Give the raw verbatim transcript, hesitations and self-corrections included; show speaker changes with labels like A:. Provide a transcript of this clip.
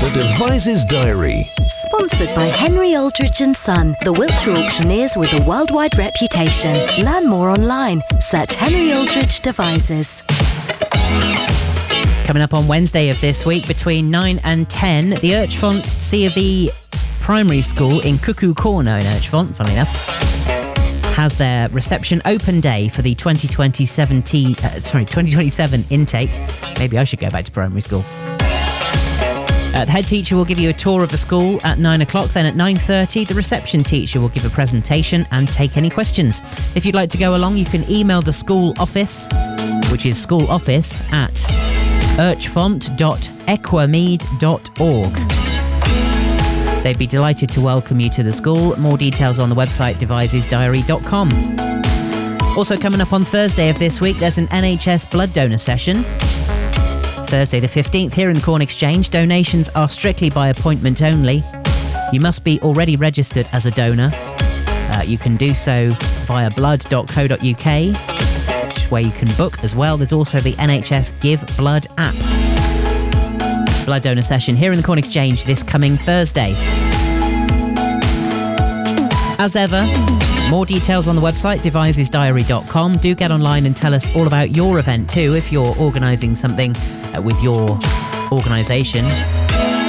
A: The Devices Diary.
B: Sponsored by Henry Aldridge and Son, the Wiltshire auctioneers with a worldwide reputation. Learn more online. Search Henry Aldridge Devices.
C: Coming up on Wednesday of this week between nine and ten, the Urchfont C of E Primary School in Cuckoo Corner in Urchfont, funnily enough, has their reception open day for the twenty twenty-seven, uh, sorry, twenty twenty-seven intake. Maybe I should go back to primary school. Uh, the head teacher will give you a tour of the school at nine o'clock. Then at nine thirty, the reception teacher will give a presentation and take any questions. If you'd like to go along, you can email the school office, which is schooloffice at urchfont dot equamead dot org. They'd be delighted to welcome you to the school. More details on the website devices diary dot com. Also coming up on Thursday of this week, there's an N H S blood donor session. Thursday the fifteenth, here in the Corn Exchange, donations are strictly by appointment only. You must be already registered as a donor. Uh, you can do so via blood dot co dot uk, which is where you can book as well. There's also the N H S Give Blood app. Blood donor session here in the Corn Exchange this coming Thursday. As ever, more details on the website devices diary dot com. Do get online and tell us all about your event too if you're organising something uh, with your organisation.